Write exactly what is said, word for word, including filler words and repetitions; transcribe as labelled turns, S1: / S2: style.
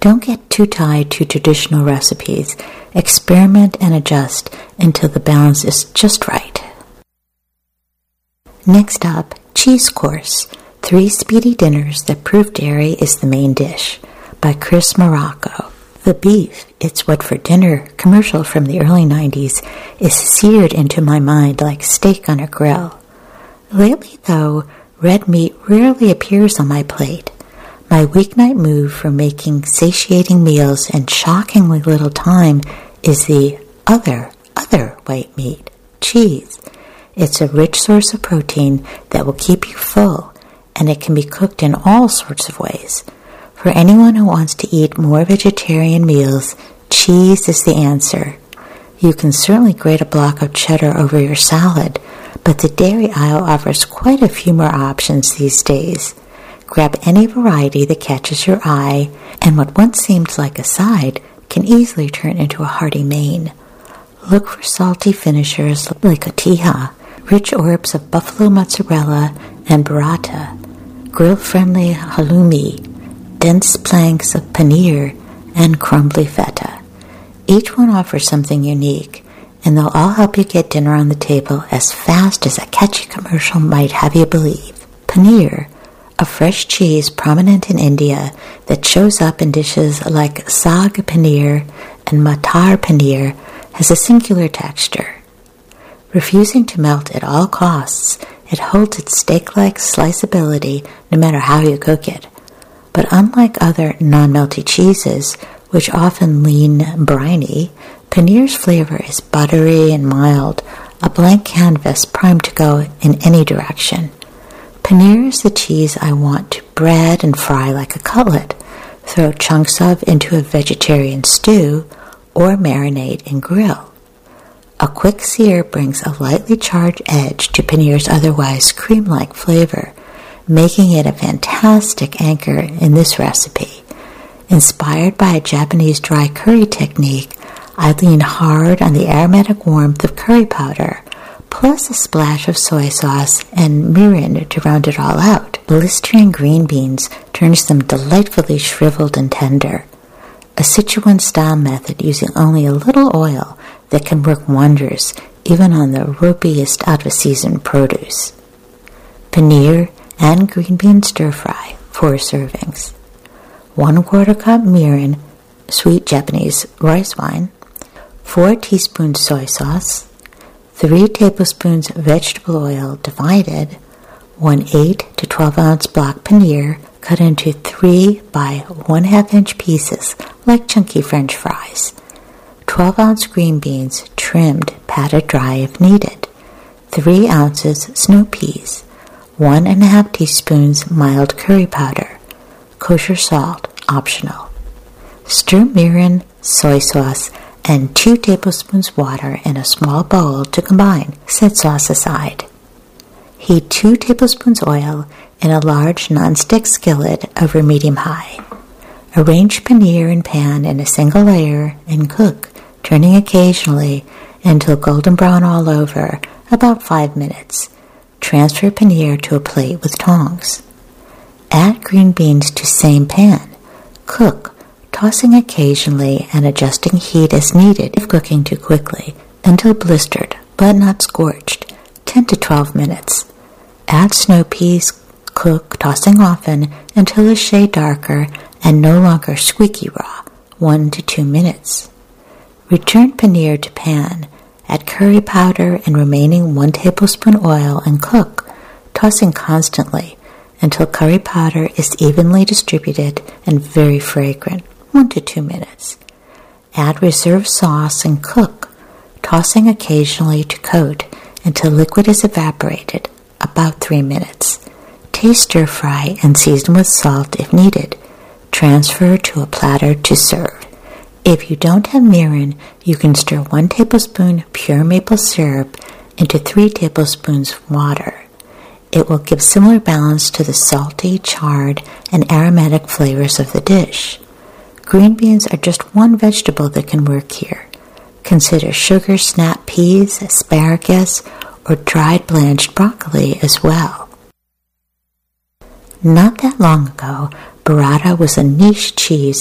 S1: Don't get too tied to traditional recipes. Experiment and adjust until the balance is just right. Next up, Cheese Course, Three Speedy Dinners That Prove Dairy is the Main Dish, by Chris Morocco. The beef, It's What for Dinner commercial from the early nineties is seared into my mind like steak on a grill. Lately, though, red meat rarely appears on my plate. My weeknight move for making satiating meals in shockingly little time is the other, other white meat, cheese. It's a rich source of protein that will keep you full, and it can be cooked in all sorts of ways. For anyone who wants to eat more vegetarian meals, cheese is the answer. You can certainly grate a block of cheddar over your salad, but the dairy aisle offers quite a few more options these days. Grab any variety that catches your eye, and what once seemed like a side can easily turn into a hearty main. Look for salty finishers like cotija, rich orbs of buffalo mozzarella and burrata, grill-friendly halloumi, dense planks of paneer, and crumbly feta. Each one offers something unique, and they'll all help you get dinner on the table as fast as a catchy commercial might have you believe. Paneer, a fresh cheese prominent in India that shows up in dishes like saag paneer and matar paneer, has a singular texture. Refusing to melt at all costs, it holds its steak-like sliceability no matter how you cook it. But unlike other non-melty cheeses, which often lean briny, paneer's flavor is buttery and mild, a blank canvas primed to go in any direction. Paneer is the cheese I want to bread and fry like a cutlet, throw chunks of into a vegetarian stew, or marinate and grill. A quick sear brings a lightly charged edge to paneer's otherwise cream-like flavor, making it a fantastic anchor in this recipe. Inspired by a Japanese dry curry technique, I lean hard on the aromatic warmth of curry powder, plus a splash of soy sauce and mirin to round it all out. Blistering green beans turns them delightfully shriveled and tender. A Sichuan-style method using only a little oil that can work wonders even on the ropiest out-of-season produce. Paneer and green bean stir-fry, four servings. One quarter cup mirin, sweet Japanese rice wine. Four teaspoons soy sauce. Three tablespoons vegetable oil divided. One eight to twelve ounce block paneer cut into three by one half inch pieces like chunky French fries. twelve ounce green beans trimmed, patted dry if needed. Three ounces snow peas. One and a half teaspoons mild curry powder. Kosher salt, optional. Stir mirin, soy sauce, and two tablespoons water in a small bowl to combine. Set sauce aside. Heat two tablespoons oil in a large non-stick skillet over medium-high. Arrange paneer in pan in a single layer and cook, turning occasionally until golden brown all over, about five minutes. Transfer paneer to a plate with tongs. Add green beans to same pan. Cook, tossing occasionally and adjusting heat as needed if cooking too quickly, until blistered but not scorched, ten to twelve minutes. Add snow peas, cook, tossing often until a shade darker and no longer squeaky raw, one to two minutes. Return paneer to pan. Add curry powder and remaining one tablespoon oil and cook, tossing constantly until curry powder is evenly distributed and very fragrant, one to two minutes. Add reserved sauce and cook, tossing occasionally to coat until liquid is evaporated, about three minutes. Taste stir fry and season with salt if needed. Transfer to a platter to serve. If you don't have mirin, you can stir one tablespoon pure maple syrup into three tablespoons water. It will give similar balance to the salty, charred, and aromatic flavors of the dish. Green beans are just one vegetable that can work here. Consider sugar snap peas, asparagus, or dried blanched broccoli as well. Not that long ago, burrata was a niche cheese